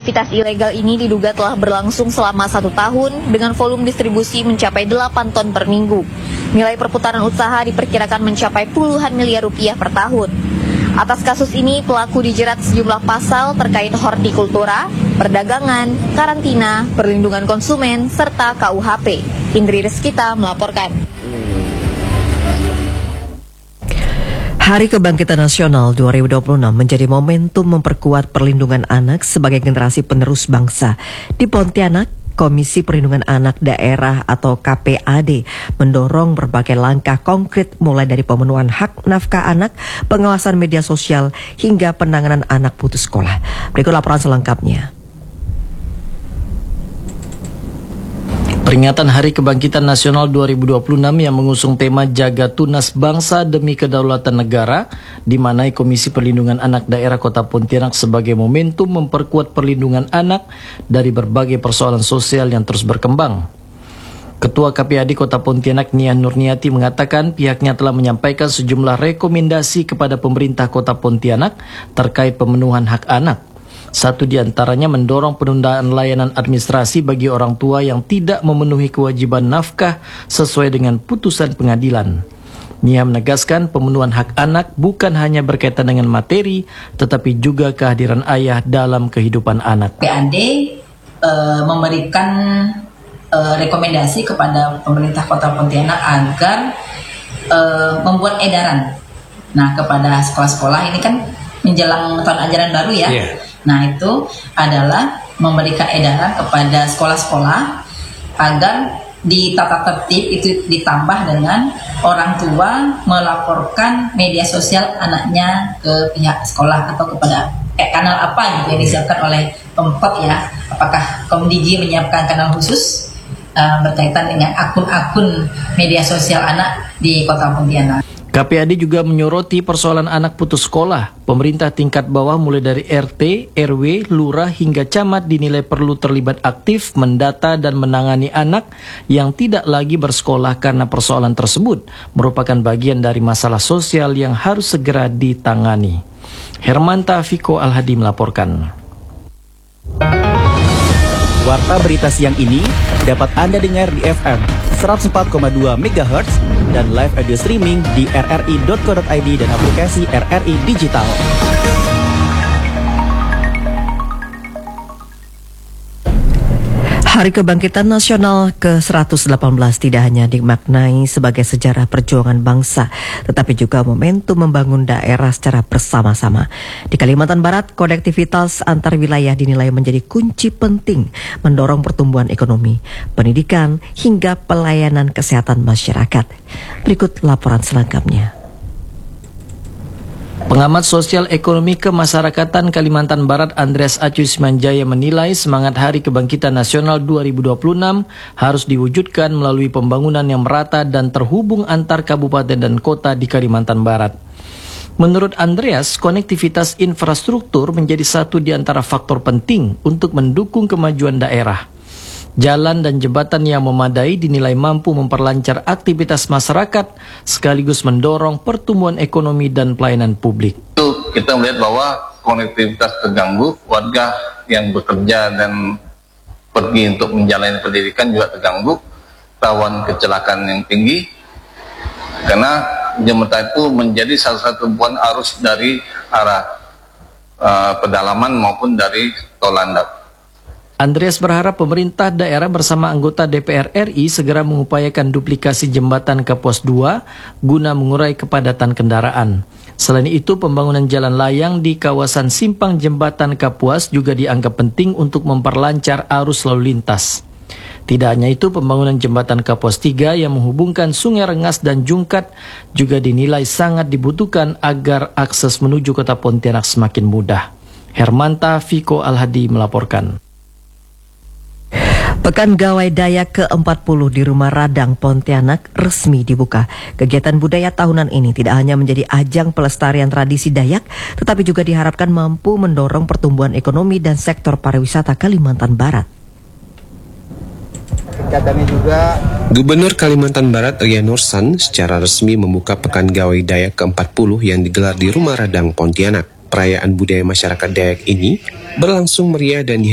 Aktivitas ilegal ini diduga telah berlangsung selama 1 tahun dengan volume distribusi mencapai 8 ton per minggu. Nilai perputaran usaha diperkirakan mencapai puluhan miliar rupiah per tahun. Atas kasus ini, pelaku dijerat sejumlah pasal terkait hortikultura, perdagangan, karantina, perlindungan konsumen, serta KUHP. Indri Rizkita melaporkan. Hari Kebangkitan Nasional 2026 menjadi momentum memperkuat perlindungan anak sebagai generasi penerus bangsa. Di Pontianak, Komisi Perlindungan Anak Daerah atau KPAD mendorong berbagai langkah konkret mulai dari pemenuhan hak nafkah anak, pengawasan media sosial, hingga penanganan anak putus sekolah. Berikut laporan selengkapnya. Peringatan Hari Kebangkitan Nasional 2026 yang mengusung tema Jaga Tunas Bangsa Demi Kedaulatan Negara dimanai Komisi Perlindungan Anak Daerah Kota Pontianak sebagai momentum memperkuat perlindungan anak dari berbagai persoalan sosial yang terus berkembang. Ketua KPAD Kota Pontianak Nia Nurniati mengatakan pihaknya telah menyampaikan sejumlah rekomendasi kepada pemerintah Kota Pontianak terkait pemenuhan hak anak. Satu di antaranya mendorong penundaan layanan administrasi bagi orang tua yang tidak memenuhi kewajiban nafkah sesuai dengan putusan pengadilan. Nia menegaskan pemenuhan hak anak bukan hanya berkaitan dengan materi, tetapi juga kehadiran ayah dalam kehidupan anak. KPAD memberikan rekomendasi kepada pemerintah Kota Pontianak agar membuat edaran. Nah, kepada sekolah-sekolah ini kan menjelang tahun ajaran baru ya. Nah, itu adalah memberikan edaran kepada sekolah-sekolah agar di tata tertib itu ditambah dengan orang tua melaporkan media sosial anaknya ke pihak sekolah atau kepada kanal apa gitu yang disiapkan oleh Pemkot ya. Apakah Komdigi menyiapkan kanal khusus berkaitan dengan akun-akun media sosial anak di Kota Pontianak. KPAD juga menyoroti persoalan anak putus sekolah. Pemerintah tingkat bawah mulai dari RT, RW, lurah hingga camat dinilai perlu terlibat aktif mendata dan menangani anak yang tidak lagi bersekolah karena persoalan tersebut merupakan bagian dari masalah sosial yang harus segera ditangani. Hermanta Fiko Al-Hadi melaporkan. Warta berita siang ini dapat Anda dengar di FM 104,2 MHz dan live audio streaming di rri.co.id dan aplikasi RRI Digital. Hari Kebangkitan Nasional ke-118 tidak hanya dimaknai sebagai sejarah perjuangan bangsa, tetapi juga momentum membangun daerah secara bersama-sama. Di Kalimantan Barat, konektivitas antar wilayah dinilai menjadi kunci penting mendorong pertumbuhan ekonomi, pendidikan, hingga pelayanan kesehatan masyarakat. Berikut laporan selengkapnya. Pengamat sosial ekonomi kemasyarakatan Kalimantan Barat Andreas Acuis Manjaya menilai semangat Hari Kebangkitan Nasional 2026 harus diwujudkan melalui pembangunan yang merata dan terhubung antar kabupaten dan kota di Kalimantan Barat. Menurut Andreas, konektivitas infrastruktur menjadi satu di antara faktor penting untuk mendukung kemajuan daerah. Jalan dan jembatan yang memadai dinilai mampu memperlancar aktivitas masyarakat sekaligus mendorong pertumbuhan ekonomi dan pelayanan publik. Itu kita melihat bahwa konektivitas terganggu, warga yang bekerja dan pergi untuk menjalani pendidikan juga terganggu, rawan kecelakaan yang tinggi, karena jembatan itu menjadi salah satu buan arus dari arah pedalaman maupun dari tol landap. Andreas berharap pemerintah daerah bersama anggota DPR RI segera mengupayakan duplikasi jembatan Kapuas 2 guna mengurai kepadatan kendaraan. Selain itu, pembangunan jalan layang di kawasan simpang jembatan Kapuas juga dianggap penting untuk memperlancar arus lalu lintas. Tidak hanya itu, pembangunan jembatan Kapuas 3 yang menghubungkan Sungai Rengas dan Jungkat juga dinilai sangat dibutuhkan agar akses menuju kota Pontianak semakin mudah. Hermanta Fiko Al-Hadi melaporkan. Pekan Gawai Dayak ke-40 di Rumah Radang Pontianak resmi dibuka. Kegiatan budaya tahunan ini tidak hanya menjadi ajang pelestarian tradisi Dayak, tetapi juga diharapkan mampu mendorong pertumbuhan ekonomi dan sektor pariwisata Kalimantan Barat. Gubernur Kalimantan Barat Ria Nursan secara resmi membuka Pekan Gawai Dayak ke-40 yang digelar di Rumah Radang Pontianak. Perayaan budaya masyarakat Dayak ini berlangsung meriah dan